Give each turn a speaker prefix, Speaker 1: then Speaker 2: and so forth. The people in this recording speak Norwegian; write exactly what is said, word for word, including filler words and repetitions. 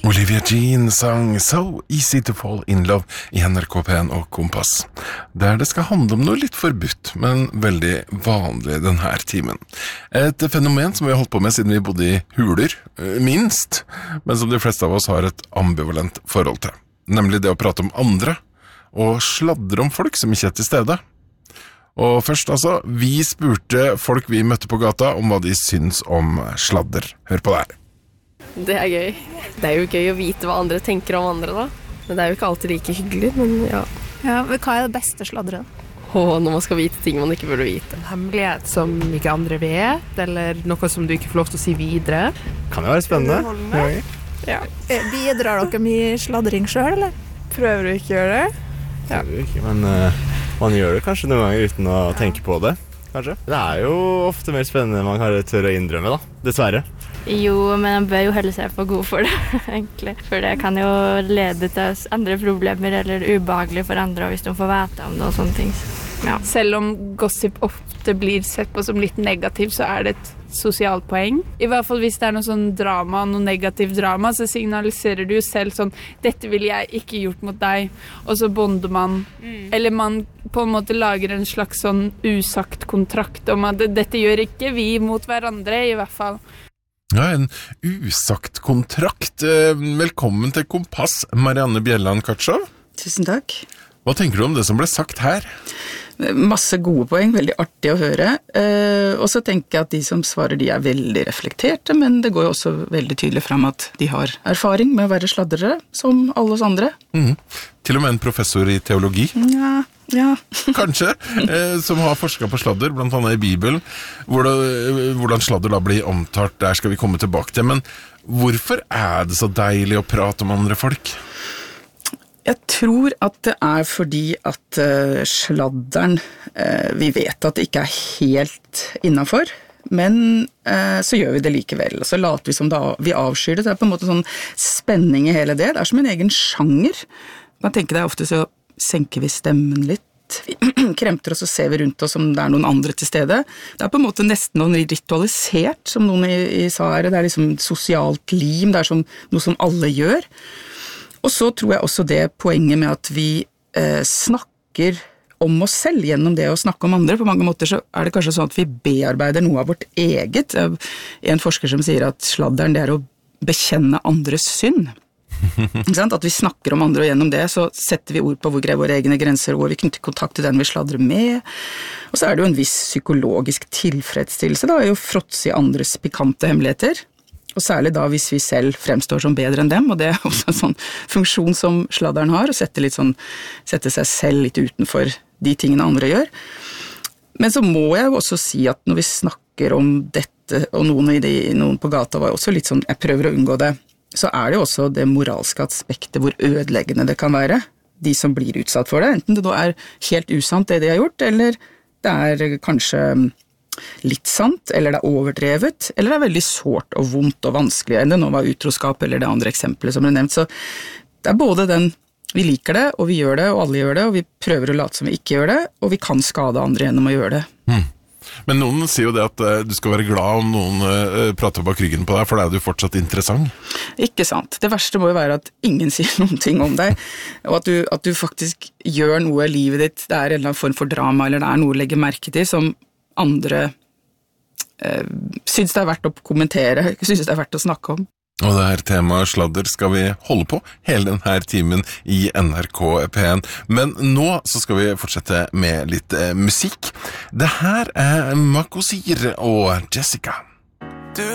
Speaker 1: Olivia Jean sang So Easy to Fall in Love i N R K P en og Kompass, der det skal handle om noe litt forbudt, men veldig vanlig denne timen. Et fenomen som vi har holdt på med siden vi bodde i huler, minst, men som de fleste av oss har et ambivalent forhold til. Nemlig det å prate om andre, og sladre om folk som ikke er til stede. Og først altså, vi spurte folk vi møtte på gata om hva de syns om sladder. Hør på det her.
Speaker 2: Det er gøy. Det er jo gøy å vite hva andre tenker om andre da. Men det er jo ikke alltid like hyggelig, men ja.
Speaker 3: Ja, men hva er det beste sladderen?
Speaker 2: Åh, når man skal vite ting man ikke burde vite.
Speaker 4: En hemmelighet som ikke andre vet, eller noe som du ikke får lov til å si videre.
Speaker 5: Kan jo være spennende.
Speaker 2: Ja.
Speaker 3: Bidrar dere mye sladring selv, eller?
Speaker 2: Prøver du ikke å gjøre det?
Speaker 5: Ja. Ikke, men uh, man gjør det kanskje noen ganger uten å tenke på det, kanskje. Det er jo ofte mer spennende enn man kan tørre å innrømme da, dessverre.
Speaker 6: Jo, men man bør jo heller seg for god for det, egentlig. For det kan jo lede til andre problemer eller ubehagelig for andre hvis de får vite om det og sånne ting. Ja.
Speaker 7: Selv om gossip ofte blir sett på som litt negativ, så er det et sosialt poeng. I hvert fall hvis det er noe sånn drama, noe negativ drama, så signaliserer du jo selv sånn, dette ville jeg ikke gjort mot deg, og så bonder man. Mm. Eller man på en måte lager en slags sånn usagt kontrakt om at dette gjør ikke vi mot hverandre, i hvert fall.
Speaker 1: Ja, en usagt kontrakt. Velkommen til Kompass, Marianne Bjelland Katsjov.
Speaker 8: Tusen takk.
Speaker 1: Hva tenker du om det som ble sagt her?
Speaker 8: Masse gode poeng, veldig artig å høre. Eh, og så tenker jeg at de som svarer, de er veldig reflekterte, men det går jo også veldig tydelig frem at de har erfaring med å være sladdere, som alle oss andre.
Speaker 1: Mm. Til og med en professor i teologi.
Speaker 8: Ja, ja.
Speaker 1: Kanskje, eh, som har forsket på sladder, blant annet i Bibelen, hvor det, hvordan sladder da blir omtalt, der skal vi komme tilbake til. Men hvorfor er det så deilig å prate om andre folk?
Speaker 8: Jeg tror at det er fordi at uh, sladderen, uh, vi vet at det ikke er helt innenfor, men uh, så gjør vi det likevel. Så later vi som da vi avskyr det. Det er på en måte sånn spenning i hele det. Det er som en egen sjanger. Man tenker det ofte så senker vi stemmen litt. Vi kremter oss og ser vi rundt oss som det er noen andre til stede. Det er på en måte nesten noe ritualisert, som noen i, i sa her. Det er liksom sosialt lim, det er som, noe som alle gjør. Og så tror jeg også det poenget med at vi eh, snakker om oss selv gjennom det å snakke om andre. På mange måter så er det kanskje sånn at vi bearbeider noe av vårt eget. En forsker som sier at sladderen det er å bekjenne andres synd. At vi snakker om andre, og gjennom det så setter vi ord på hvor våre egne grenser og vi knytter kontakt til den vi sladrer med. Og så er det jo en viss psykologisk tilfredsstillelse da, i å fråtse i andres pikante hemmeligheter. Og særlig da hvis vi selv fremstår som bedre enn dem, og det er også en sånn funksjon som sladderen har, å sette, litt sånn, sette seg selv litt utenfor de tingene andre gjør. Men så må jeg jo også si at når vi snakker om dette, og noen, i de, noen på gata var også litt sånn, jeg prøver å unngå det, så er det jo også det moralske aspektet hvor ødeleggende det kan være, de som blir utsatt for det, enten det da er helt usant det de har gjort, eller det er kanskje litt sant, eller det er overdrevet, eller det er veldig sårt og vondt og vanskelig, enn det nå var utroskap eller det andre eksempelet som ble nevnt. Så det er både den, vi liker det, og vi gjør det, og alle gjør det, og vi prøver å late som vi ikke gjør det, og vi kan skade andre gjennom å gjøre det.
Speaker 1: Mm. Men noen sier jo det at uh, du skal være glad om noen uh, prater bak ryggen på deg, for da er du fortsatt interessant.
Speaker 8: Ikke sant. Det verste må jo være at ingen sier noen ting om deg, og at du, at du faktisk gjør noe i livet ditt, det er en eller annen form for drama, eller det er noe å legge merke til, som andre eh, synes det er verdt å kommentere, synes det er verdt å snakke om.
Speaker 1: Og det her temaet sladder skal vi holde på hele denne timen i N R K P en. Men nå så skal vi fortsette med litt eh, musikk. Det her er Makosir og Jessica.